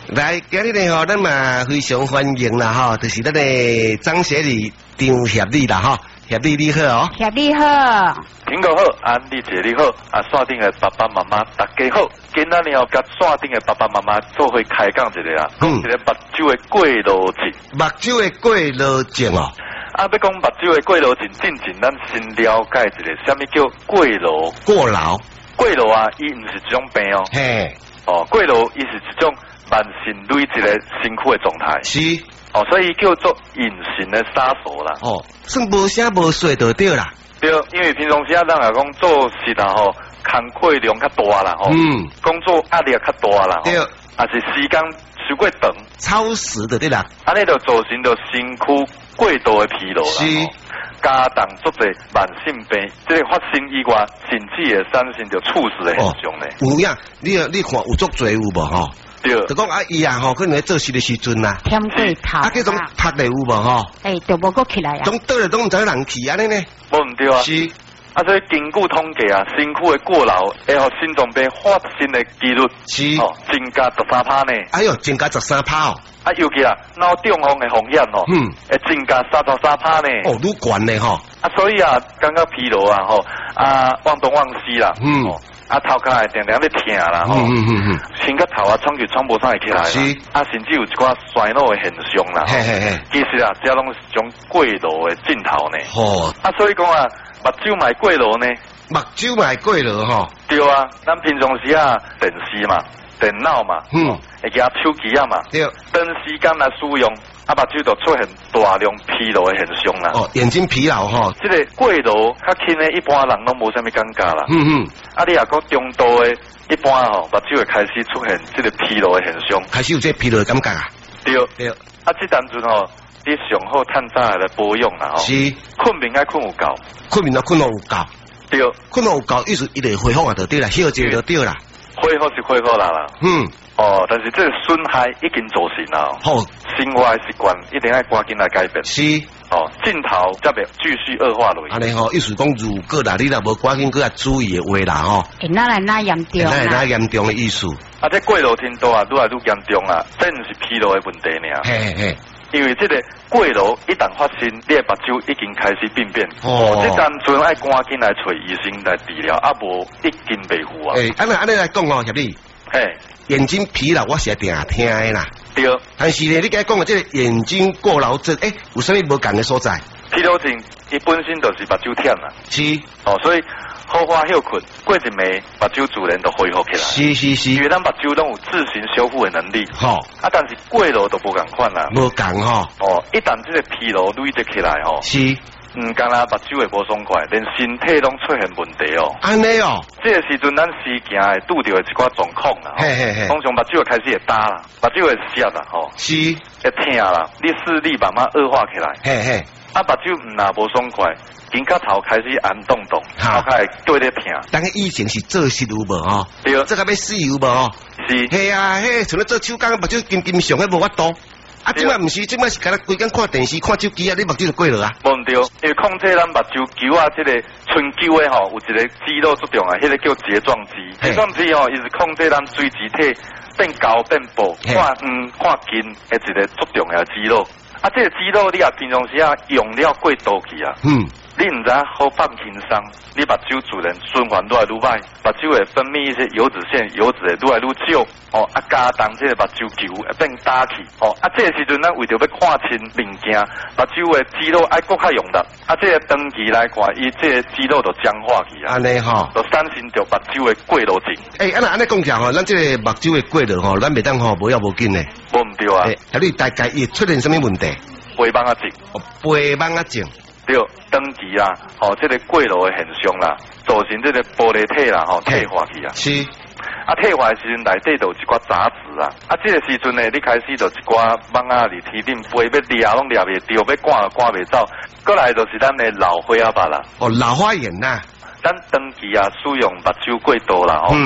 来，今日呢吼，咱嘛非常欢迎啦吼，就是咱的张协理张协理啦吼，协理你好哦。 协理好， 苹果好，安丽姐你好，线顶的爸爸妈妈大家好。今仔日甲线顶的爸爸妈妈做伙开讲一个啊，一个目睭的过路症。 目睭的过路症哦。 要讲目睭的过路症，进前咱先了解一个，什么叫过劳？ 过劳。 过劳啊，伊唔是一种病哦。 嘿。 哦，过劳伊是一种慢性累积的辛苦的状态。 是。 哦，所以叫做隐形的杀手啦。 哦，算无声无碎就对啦。 对，因为平常时咱来讲做事啦吼，工作量较大啦吼，工作压力也较大啦，对，也是时间太过长， 超时的对啦， 安尼就造成着身躯过度的疲劳啦，是，加重足侪慢性病，这个发生以外，甚至会产生着猝死的现象呢。 有影，你看有足侪有无吼？对，就讲伊吼，可能做事的时阵呐， 添过头， 迄种拍的有无吼？ 就无搁起来啊。 种倒来拢唔知人去安尼呢？ 无唔对啊。是。所以根据统计啊，身躯的过劳会互心脏病发生的几率是增加13%呢。哎呦，增加13%哦。 尤其脑中风的风险哦，会增加33%呢。 哦，愈悬呢吼。 所以感觉疲劳忘东忘西啦。头壳会定定咧疼啦吼。身躯头喘气喘无啥会起来啦。是。甚至有一寡衰老的现象啦。嘿嘿嘿。其实这拢是种过劳的镜头呢。哦。所以讲目睭嘛过劳呢， 目睭嘛过劳吼。 对啊，咱平常时电视嘛、电脑嘛，会加手机嘛，对，长时间来使用，目睭就出现大量疲劳的现象啦。哦， 眼睛疲劳吼。 这个过劳较轻的，一般人拢无啥物感觉啦。你若讲中度的，一般目睭会开始出现这个疲劳的现象。 开始有这疲劳的感觉啊？ 对。这当阵你上好趁早来保养啦吼。是。困眠爱困有够。 困眠困有够。对。困有够，意思伊就恢复就对啦，休息就对啦。 恢复是恢复啦。但是这个损害已经造成啦。好。生活习惯一定要赶紧来改变。是。镜头才袂继续恶化落去。安尼吼，意思讲如果啦，你若无赶紧去注意的话啦吼。 那严重。 那严重的意思。 这过劳程度愈来愈严重啦，这毋是疲劳的问题尔。嘿嘿。因为这个过劳一旦发生，你的目睭已经开始病变。这单纯爱赶紧来找医生来治疗，无已经袂赴啊。 安尼来讲协理。眼睛疲劳我是定听的啦。对。但是呢，你刚才讲的这个眼睛过劳症，有啥物无共的所在？ 疲劳症，伊本身就是目睭忝啦。是。所以好花休困，过一暝目睭自然就恢复起来。是。因为咱目睭拢有自行修复的能力。但是过劳都无共款啦。 无共吼。 一旦这个疲劳累积起来是。干那目睭会无爽快，连身体拢出现问题哦。 安尼哦。 这个时阵咱时行会拄到一寡状况啦。通常目睭会开始会打啦，目睭会涩啦，是。会疼啦，你视力慢慢恶化起来。目睭若无爽快，肩胛头开始暗动动，头壳会对咧疼。 但个以前是做事有无吼？对。这个要死有无？是。系啊，像咧做手工，目睭金金上，迄无法度。即摆毋是，即摆是干那规工看电视、看手机你目睭就过了啊。无唔对， 因为控制咱目睭球这个春秋的有一个肌肉作用迄个叫睫状肌。睫状肌伊是控制咱水肢体变高变薄、看近的一个作用的肌肉。这个肌肉你平常时用了过度去啊。你唔知好放轻松，你目睭自然循环愈来愈歹，目睭会分泌一些油脂腺，油脂会愈来愈少，加重这个目睭球会变大气，这个时阵咱为着要看清物件，目睭的肌肉爱搁较用力，这个长期来看，伊这个肌肉就僵化去啊，安尼吼，就产生着目睭的过劳症。 安尼讲起来咱这个目睭的过劳咱袂当无要无紧嘞。 无唔对啊。 你大概伊出现什么问题？ 肥胖症。 肥胖症。 对，长期这个过劳的现象啦，造成这个玻璃体啦，退化去啊。是。退化的时阵内底就有一寡杂质啊。这个时阵呢，你开始就一寡蚊仔伫天顶飞，要抓拢抓袂着，要赶赶袂走。过来就是咱的老花眼啦。老花眼呐。咱长期使用目睭过度啦，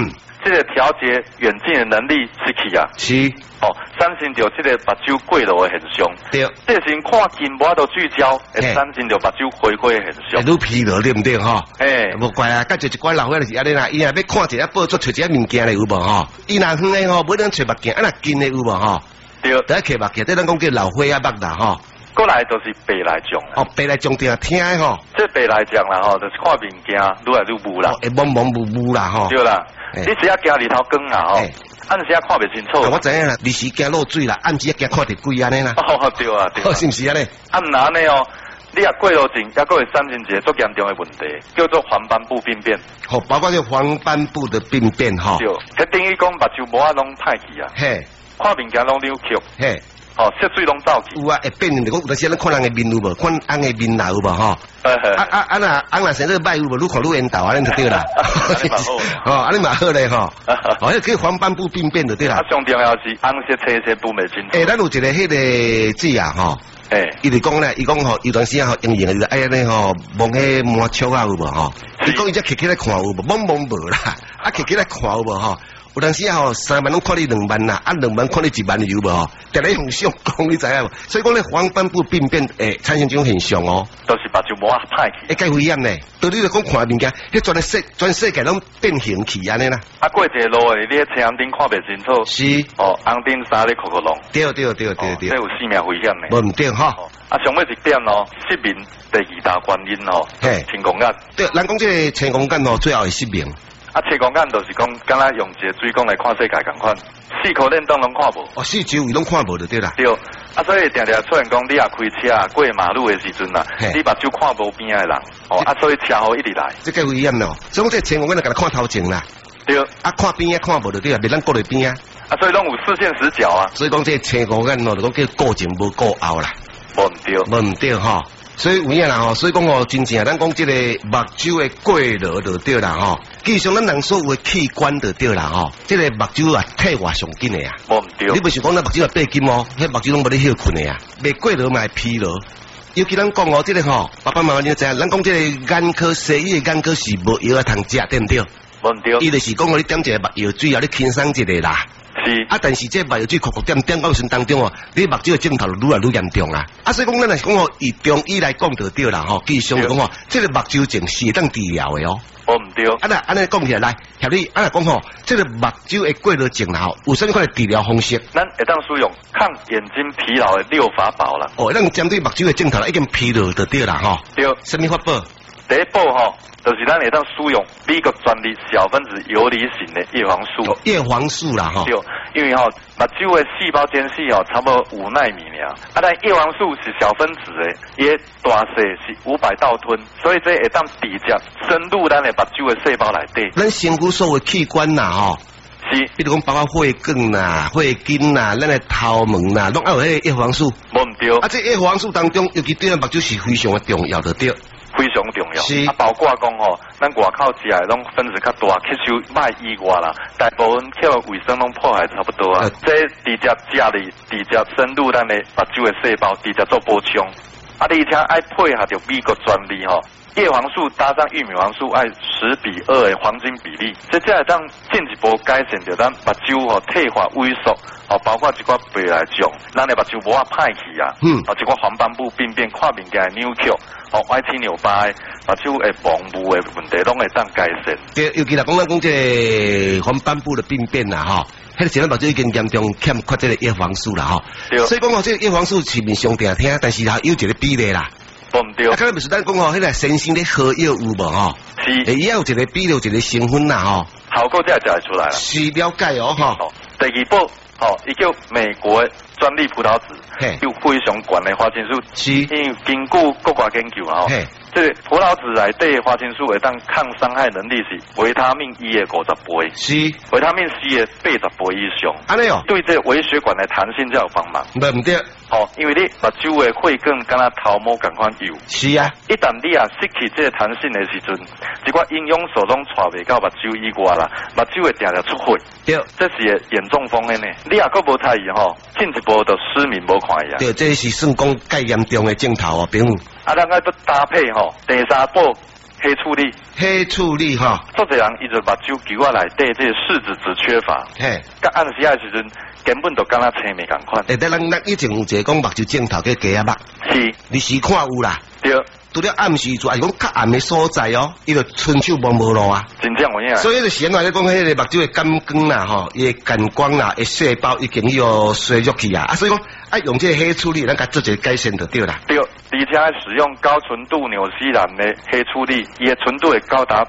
这个调节远近的能力失去啊。 是。 哦，产生着这个目睭过劳的现象。 对。 这时看近无都聚焦，会产生着目睭灰灰的现象。 愈疲劳对不对哈？ 无怪啊，甲就一寡老伙就是安尼啦，伊若要看一下报纸找一下物件咧有无吼？伊若远的吼，无能找目镜，啊若近的有无吼？对。得摕目镜，这咱讲叫老花啊目啦吼。 过来就是白内障。 哦，白内障定听的吼。 这白内障啦吼，就是看物件愈来愈雾啦。 会蒙蒙雾雾啦吼。对啦。你只要行日头光啊吼。暗时啊看袂清楚。 我知影啦，日时惊落水啦，暗时啊惊看到鬼安尼啦。 哦，对啊，对啊， 是毋是安尼？ 啊，唔安尼哦，你啊过劳症，也佫会产生一个足严重的问题，叫做黄斑部病变。 好，包括这黄斑部的病变哈。 对，迄等于讲目睭膜啊拢歹去啊。嘿。看物件拢扭曲。嘿。哦，血水拢走去。有啊，会变，就讲有时咱看人的面有无？看翁的面啦有无吼？翁若生得歹有无？愈看愈缘投安尼就对啦。 安尼嘛好。 哦，安尼嘛好咧吼。哦，迄叫黄斑部病变就对啦。 上重要是翁色青色不袂清楚。 咱有一个迄个字啊吼。伊就讲咧，伊讲吼，有段时间吼，用的就哎呀咧吼，望迄满窗啊有无吼？伊讲伊只徛起来看有无？蒙蒙无啦，徛起来看有无吼？有当时吼3万拢看你2万啦，2万看你1万有无吼？定咧用相讲你知影无？所以讲咧黄斑部病变产生这种现象哦， 都是目睭膜啊歹去， 介危险咧。到你就讲看物件，迄全世界拢变形去安尼啦。 啊，过一个路诶，你迄车红灯看袂清楚。是。哦，红灯衫咧扣弄。对。这有生命危险咧。 无唔对哈。 啊，上尾一点哦，失明第2大原因哦，青光眼。 对，咱讲这个青光眼哦，最后会失明。 啊，青光眼就是讲，敢若用一个水光来看世界共款，4颗len灯拢看无。 哦，四周围拢看无就对啦。 对，啊，所以定定出现讲，你啊开车过马路的时阵啊，你目睭看无边的人，哦，啊，所以车祸一直来。这个危险咯，所以讲这青光眼就甲看头前啦。对。啊，看边啊看无就对啦，别咱过来边啊。 啊，所以拢有视线死角啊。 所以讲这青光眼咯，就讲叫过前无过后啦。 无唔对。 无唔对吼。所以有影啦吼，所以讲哦，真正咱讲这个目睭的过劳就对啦吼。基本上咱人所有的器官就对啦吼，这个目睭啊退化上紧的啊。 无唔对。 你不是讲咱目睭啊变金哦，迄目睭拢无咧休困的啊，未过劳嘛疲劳。尤其咱讲哦，这个吼，爸爸妈妈你知影，咱讲这个眼科西医的眼科是无药啊通食，对唔对？ 无唔对。 伊就是讲哦，你点一个目药水啊，你轻松一个啦。是啊，但是这目药水酷点到时当中哦，你目睭的症头愈来愈严重啊！啊，所以讲咱来讲哦，以中医来讲就对啦吼，基本上讲哦，这个目睭症是会当治疗的哦。 哦，唔对。啊， 那安尼讲起来，协你啊来讲吼，这个目睭的过劳症啦吼，有甚物款的治疗方式？ 咱会当使用抗眼睛疲劳的6法宝啦。 哦，咱针对目睭的症头已经疲劳就对啦吼。对。什么法宝？ 第一步吼。就是咱会当使用美国专利小分子游离型的叶黄素。 叶黄素啦哈。对， 因为吼目睭的细胞间隙哦，差不多5纳米尔。啊，但叶黄素是小分子的，伊大小是500道吨，所以这会当直接深入咱的目睭的细胞内底。 咱身躯所有器官呐吼。是，比如讲包括血管呐、血筋呐、咱的头毛呐，拢要有迄个叶黄素。 无唔对。啊， 这叶黄素当中，尤其对咱目睭是非常的重要的对。 非常重要，啊，包括讲吼，咱外口食的拢分子较大，吸收歹以外啦，大部分吸的卫生拢破坏差不多啊。这直接食哩，直接深入咱的目睭的细胞，直接做补充。啊，而且爱配合着美国专利吼，叶黄素搭上玉米黄素爱10:2的黄金比例，这才会当进一步改善着咱目睭吼退化萎缩。哦，包括一寡白内障，咱的目睭膜啊歹去啊，哦，一寡黄斑部病变、看物件扭曲，哦，歪七扭八的，目睭的盲目的问题，拢会当改善。对， 尤其来讲，咱讲这黄斑部的病变啦，哈，迄个时咱目睭已经严重欠缺这个叶黄素啦，哈。对。所以讲哦，这个叶黄素市面上定听，但是它有一个比例啦。 不唔对。 啊，刚才不是咱讲哦，迄个先生的荷药有无吼？是。伊也有一个比例，一个成分啦，吼。 效果才会出来啦。 是了解哦，哈。 第2步。哦，伊叫美国的专利葡萄籽，有非常高的花青素，是因为经过国外研究啊，这个葡萄籽内底的花青素会当抗伤害能力是维他命 E 的50倍，是维他命 C 的80倍以上，安尼哦，对这微血管的弹性才有帮忙。唔对，哦，因为你目睭的血管敢若头毛共款油，是啊，一旦你啊失去这个弹性的时阵，一寡营养素拢带袂到目睭以外啦，目睭会定定出血，对，这是严重风险呢。你也阁无注意吼，进一步就失明无看伊啊。对，这是算讲介严重的镜头啊，朋友。啊，咱爱都搭配吼，第3步黑处理， 黑处理哈。 做这人伊就目睭球啊内底这视纸质缺乏， 嘿， 甲暗时啊时阵根本就敢若青未共款。 咱以前有一个讲目睭镜头嘅假目， 是， 你是看有啦。 对。 除了暗时做，是讲较暗的所在哦，伊就伸手无路啊。 真正有影。 所以就显来咧讲，迄个目睭的感光啦，吼，伊的感光啦，的细胞已经要衰弱去啊。所以讲爱用这个黑处理，咱甲做一个改善就对啦。 对，而且使用高纯度纽西兰的黑处理，伊的纯度会高达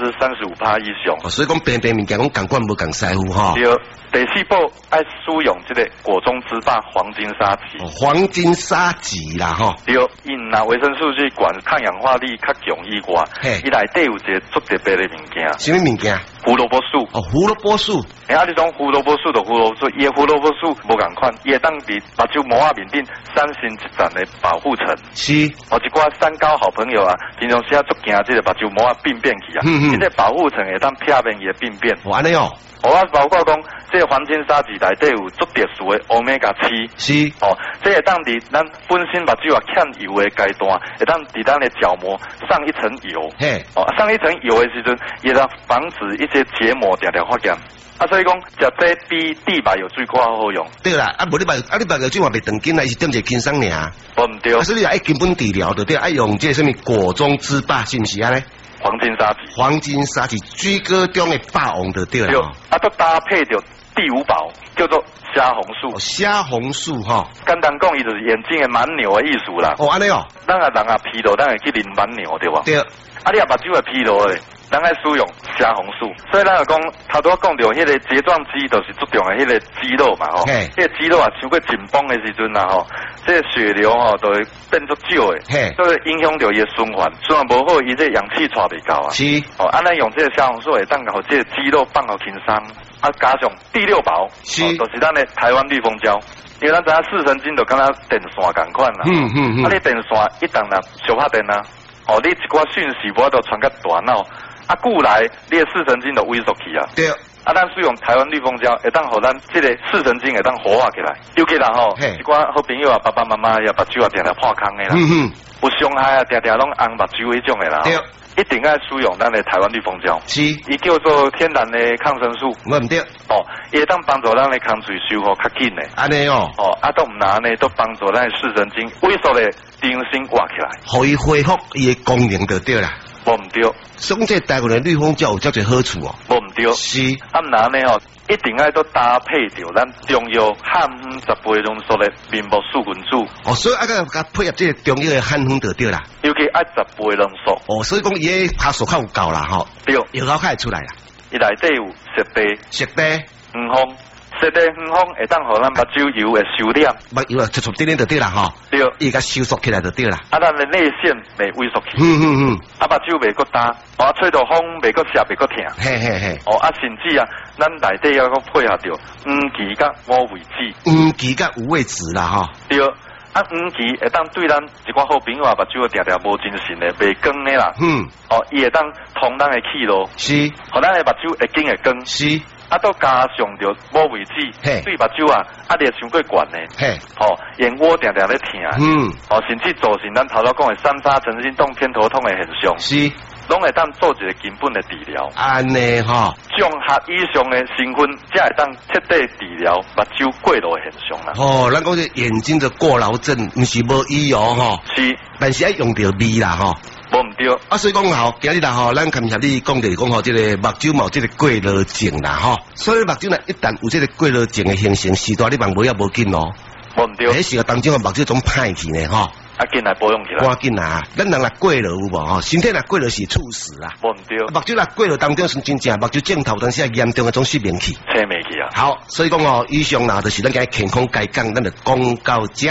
35%以上。 所以讲平物件讲感官无共师傅吼。 对，第四步爱使用这个果中之霸黄金沙棘。 黄金沙棘啦吼。对， 因拿维生素去管抗氧化力较强以外，伊内底有一个足特别的物件。 什么物件？ 胡萝卜素。哦， 胡萝卜素。 啊，你讲胡萝卜素就胡萝卜素，伊的胡萝卜素无共款，伊会当伫目睭膜啊面顶产生一层的保护层。 是。 哦，一寡三高好朋友啊，平常时啊足惊这个目睭膜啊病变去啊，这个保护层会当避免伊的病变。 安尼哦。 啊，包括讲，这个黄金沙棘内底有足特殊的 Omega-7。是。哦，这会当伫咱本身目睭啊欠油的阶段，会当伫咱的角膜上一层油。嘿。哦，上一层油的时阵，也当防止一些结膜常常发炎。啊，所以讲，食这比地白油水较好用。对啦，啊，无你白油水嘛袂长筋啦，是点一个轻松尔。唔对。啊，所以你爱根本治疗的，对，爱用这什么果中之霸，是不是啊咧？黄金沙棘，黄金沙棘，居哥中的霸王的对啦。啊，都搭配着第五宝，叫做虾红素。虾红素哈，简单讲，伊就是眼睛的蛮牛的意思啦。哦，安尼哦，咱人疲劳，咱会去啉蛮牛对吧？对。啊，你目睭会疲劳的。咱爱使用虾红素，所以咱就讲头拄讲到迄个睫状肌，就是注重的迄个肌肉嘛吼。迄个肌肉啊，超过紧绷的时阵啊吼，这个血流吼就会变作少的，所以影响到伊的循环，循环无好，伊这氧气带袂到啊。是。哦，咱用这个虾红素会当互这个肌肉放互轻松，啊，加上第六宝，是，就是咱的台湾绿蜂胶。因为咱知影视神经就敢若电线共款啦。啊，你电线一旦若小拍电啊，哦，你一寡讯息无都传到大脑。啊，故来你的视神经就萎缩去啊。对。啊，咱使用台湾绿蜂胶，会当互咱这个视神经会当活化起来。尤其啦吼，一寡好朋友啊，爸爸妈妈也目睭啊，常常破空的啦。有伤害啊，常常拢红目睭迄种的啦。对。一定要使用咱的台湾绿蜂胶。是。伊叫做天然的抗生素。唔对。哦，伊会当帮助咱的空嘴修复较紧的。安尼哦。哦，啊，都唔难呢，都帮助咱的视神经萎缩的重新活起来。互伊恢复伊的功能就对啦。无唔对，所以这台湾的绿蜂胶有遮侪好处哦。无唔对，是。啊，唔然呢吼，一定要都搭配着咱中药汉方10倍浓缩的面膜素群组。哦，所以啊个配合这个中药的汉方就对啦。尤其爱10倍浓缩。哦，所以讲伊个拍数较有够啦吼。对，药效较会出来啦。伊内底有石地、黄蜂。实地黄蜂会当互咱目睭油的收敛，目油啊，出点点就对啦吼。对，伊甲收缩起来就对啦。啊，咱的内腺袂萎缩去。啊，目睭袂搁大，啊，吹到风袂搁涩，袂搁疼。嘿嘿嘿。哦，啊，甚至啊，咱内底要搁配合着黄芪甲五味子。黄芪甲五味子啦吼。对。啊，黄芪会当对咱一寡好朋友啊，目睭常常无精神的、袂光的啦。哦，伊会当通咱的气路。是。互咱的目睭会紧会光。是。啊，都加上着五味子，对目睭啊压力伤过悬呢。哦，眼窝常常咧疼。哦，甚至造成咱头先讲的三叉神经痛、偏头痛的现象。是，拢会当做一个根本的治疗。安尼哈，综合以上的成分，才会当彻底治疗目睭过劳的现象啦。哦，咱讲这眼睛的过劳症，不是无医哦吼。是，但是要用到味啦吼。无唔对，啊，所以讲吼，今日啦吼，咱感谢你讲的讲吼，这个目睭冇这个过劳症啦吼，所以目睭呢一旦有这个过劳症的形成，时代你望无要无紧哦。无唔对，迄时候当中的目睭总歹去呢吼。啊，紧来保养起来。赶紧啊，咱人来过劳有无吼？身体来过劳是猝死啦。无唔对，目睭来过劳当中是真正目睭镜头，但是严重的种失明去。青未去啊。好，所以讲哦，以上啦就是咱今日健康该讲，咱就讲到这。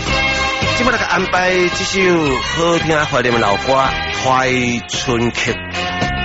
今麦来个安排这首好听怀念的老歌《怀春曲》。